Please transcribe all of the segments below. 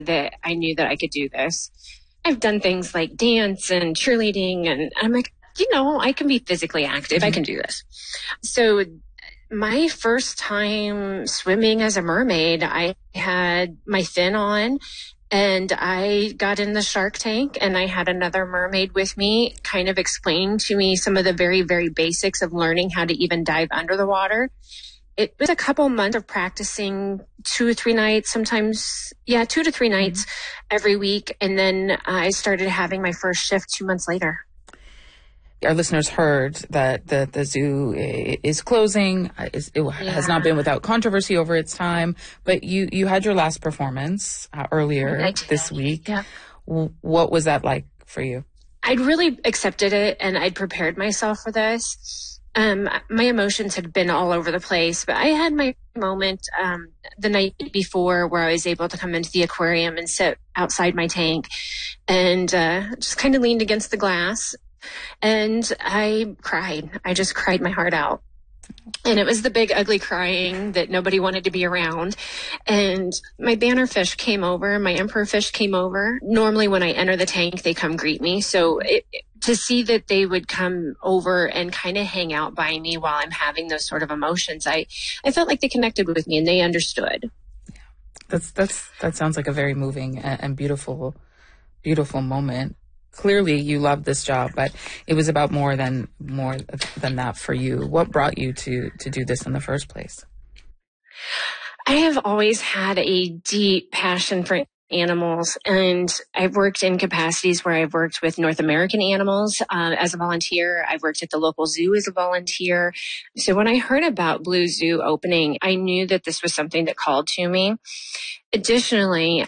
that I knew that I could do this. I've done things like dance and cheerleading, and I'm like, I can be physically active. I can do this. So my first time swimming as a mermaid, I had my fin on and I got in the shark tank, and I had another mermaid with me kind of explaining to me some of the very, very basics of learning how to even dive under the water. It was a couple months of practicing 2 or 3 nights, sometimes, 2 to 3 nights every week. And then I started having my first shift 2 months later. Our listeners heard that the zoo is closing. It has not been without controversy over its time, but you had your last performance earlier this week. Yeah. What was that like for you? I'd really accepted it, and I'd prepared myself for this. My emotions had been all over the place, but I had my moment the night before where I was able to come into the aquarium and sit outside my tank and just kind of leaned against the glass. And I cried. I just cried my heart out. And it was the big, ugly crying that nobody wanted to be around. And my banner fish came over, my emperor fish came over. Normally when I enter the tank, they come greet me. So to see that they would come over and kind of hang out by me while I'm having those sort of emotions, I felt like they connected with me and they understood. Yeah. That sounds like a very moving and beautiful moment. Clearly you love this job, but it was about more than that for you. What brought you to do this in the first place? I have always had a deep passion for animals, and I've worked in capacities where I've worked with North American animals as a volunteer. I've worked at the local zoo as a volunteer. So when I heard about Blue Zoo opening, I knew that this was something that called to me. Additionally,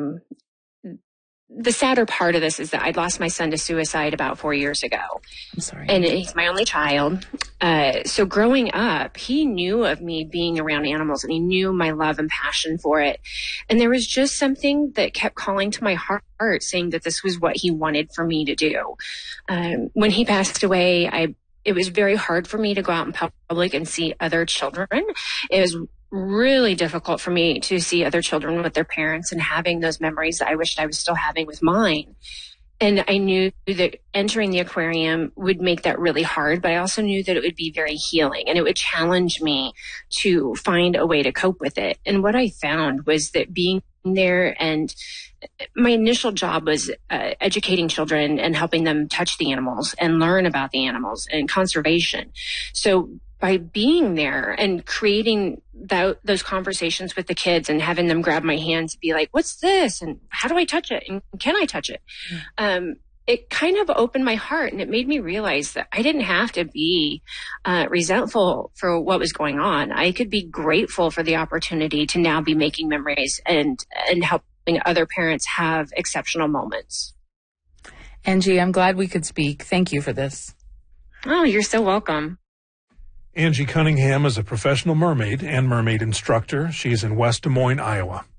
the sadder part of this is that I'd lost my son to suicide about 4 years ago. I'm sorry. And he's my only child. So growing up, he knew of me being around animals, and he knew my love and passion for it. And there was just something that kept calling to my heart, saying that this was what he wanted for me to do. When he passed away, it was very hard for me to go out in public and see other children. It was really difficult for me to see other children with their parents and having those memories that I wished I was still having with mine. And I knew that entering the aquarium would make that really hard, but I also knew that it would be very healing and it would challenge me to find a way to cope with it. And what I found was that being there, and my initial job was educating children and helping them touch the animals and learn about the animals and conservation. So by being there and creating those conversations with the kids and having them grab my hands and be like, what's this? And how do I touch it? And can I touch it? It kind of opened my heart, and it made me realize that I didn't have to be resentful for what was going on. I could be grateful for the opportunity to now be making memories and helping other parents have exceptional moments. Angie, I'm glad we could speak. Thank you for this. Oh, you're so welcome. Angie Cunningham is a professional mermaid and mermaid instructor. She's in West Des Moines, Iowa.